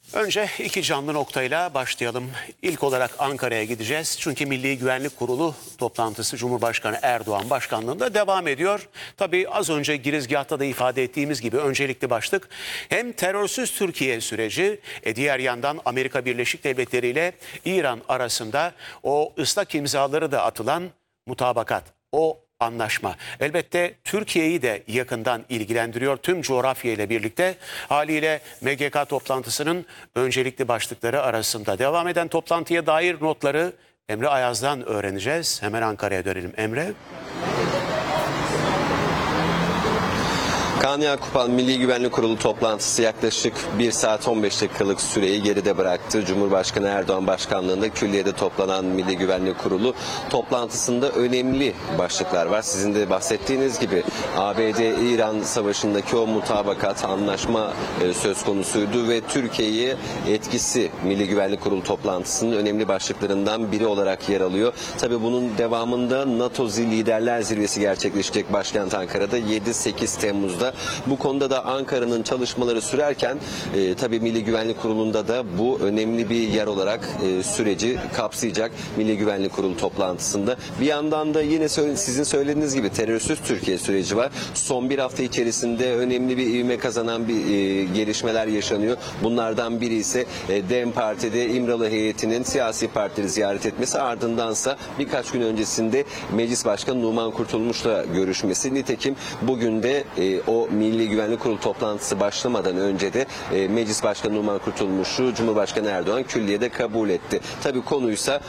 Önce iki canlı noktayla başlayalım. İlk olarak Ankara'ya gideceğiz. Çünkü Milli Güvenlik Kurulu toplantısı Cumhurbaşkanı Erdoğan başkanlığında devam ediyor. Tabii az önce girizgahta da ifade ettiğimiz gibi öncelikli başlık hem terörsüz Türkiye süreci, diğer yandan Amerika Birleşik Devletleri ile İran arasında o ıslak imzaları da atılan mutabakat, o anlaşma. Elbette Türkiye'yi de yakından ilgilendiriyor tüm coğrafya ile birlikte. Haliyle MGK toplantısının öncelikli başlıkları arasında. Devam eden toplantıya dair notları Emre Ayaz'dan öğreneceğiz. Hemen Ankara'ya dönelim. Emre. Kaan Yakupan Milli Güvenlik Kurulu toplantısı yaklaşık 1 saat 15 dakikalık süreyi geride bıraktı. Cumhurbaşkanı Erdoğan başkanlığında külliyede toplanan Milli Güvenlik Kurulu toplantısında önemli başlıklar var. Sizin de bahsettiğiniz gibi ABD-İran savaşındaki o mutabakat, anlaşma söz konusuydu ve Türkiye'ye etkisi Milli Güvenlik Kurulu toplantısının önemli başlıklarından biri olarak yer alıyor. Tabii bunun devamında NATO Liderler Zirvesi gerçekleşecek başkent Ankara'da 7-8 Temmuz'da. Bu konuda da Ankara'nın çalışmaları sürerken tabii Milli Güvenlik Kurulu'nda da bu önemli bir yer olarak süreci kapsayacak Milli Güvenlik Kurulu toplantısında. Bir yandan da yine sizin söylediğiniz gibi terörsüz Türkiye süreci var. Son bir hafta içerisinde önemli bir ivme kazanan bir gelişmeler yaşanıyor. Bunlardan biri ise DEM Parti'de İmralı heyetinin siyasi partileri ziyaret etmesi, ardındansa birkaç gün öncesinde Meclis Başkanı Numan Kurtulmuş'la görüşmesi. Nitekim bugün de o Milli Güvenlik Kurulu toplantısı başlamadan önce de Meclis Başkanı Numan Kurtulmuş'u Cumhurbaşkanı Erdoğan külliyede kabul etti. Tabii konuysa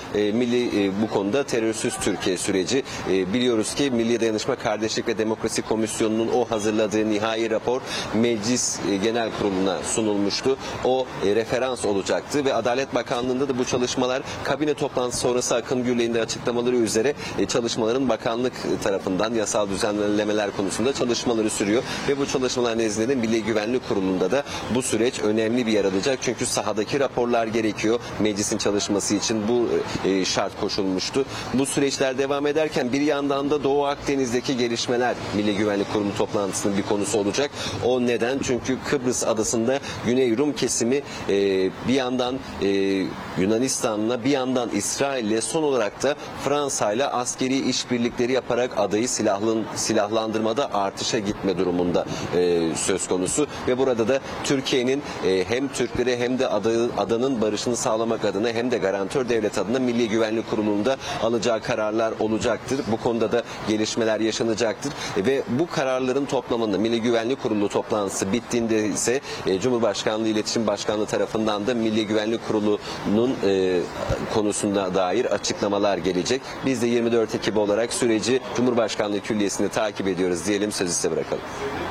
bu konuda terörsüz Türkiye süreci. Biliyoruz ki Milli Dayanışma Kardeşlik ve Demokrasi Komisyonu'nun o hazırladığı nihai rapor Meclis Genel Kurulu'na sunulmuştu. O referans olacaktı ve Adalet Bakanlığı'nda da bu çalışmalar kabine toplantısı sonrası Akın Gürley'in de açıklamaları üzere çalışmaların bakanlık tarafından yasal düzenlemeler konusunda çalışmaları sürüyor. Ve bu çalışmalar nezdinde Milli Güvenlik Kurulu'nda da bu süreç önemli bir yer alacak. Çünkü sahadaki raporlar gerekiyor. Meclisin çalışması için bu şart koşulmuştu. Bu süreçler devam ederken bir yandan da Doğu Akdeniz'deki gelişmeler Milli Güvenlik Kurulu toplantısının bir konusu olacak. O neden? Çünkü Kıbrıs adasında Güney Rum kesimi bir yandan Yunanistan'la, bir yandan İsrail'le, son olarak da Fransa'yla askeri işbirlikleri yaparak adayı silahlandırmada artışa gitme durumunda söz konusu ve burada da Türkiye'nin hem Türklere hem de adanın barışını sağlamak adına hem de garantör devlet adına Milli Güvenlik Kurulu'nda alacağı kararlar olacaktır. Bu konuda da gelişmeler yaşanacaktır ve bu kararların toplamında Milli Güvenlik Kurulu toplantısı bittiğinde ise Cumhurbaşkanlığı İletişim Başkanlığı tarafından da Milli Güvenlik Kurulu'nun konusunda dair açıklamalar gelecek. Biz de 24 ekibi olarak süreci Cumhurbaşkanlığı Külliyesi'nde takip ediyoruz diyelim, sözü size bırakalım.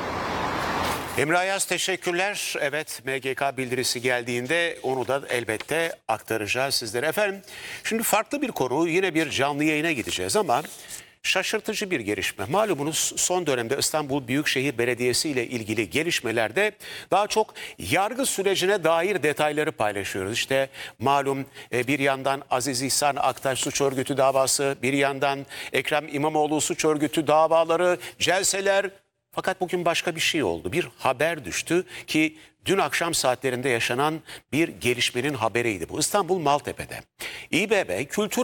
Emre Ayaz teşekkürler. Evet, MGK bildirisi geldiğinde onu da elbette aktaracağız sizlere. Efendim, şimdi farklı bir konu, yine bir canlı yayına gideceğiz ama şaşırtıcı bir gelişme. Malumunuz son dönemde İstanbul Büyükşehir Belediyesi ile ilgili gelişmelerde daha çok yargı sürecine dair detayları paylaşıyoruz. İşte malum bir yandan Aziz İhsan Aktaş suç örgütü davası, bir yandan Ekrem İmamoğlu suç örgütü davaları, celseler. Fakat bugün başka bir şey oldu. Bir haber düştü ki dün akşam saatlerinde yaşanan bir gelişmenin haberiydi bu. İstanbul Maltepe'de İBB Kültür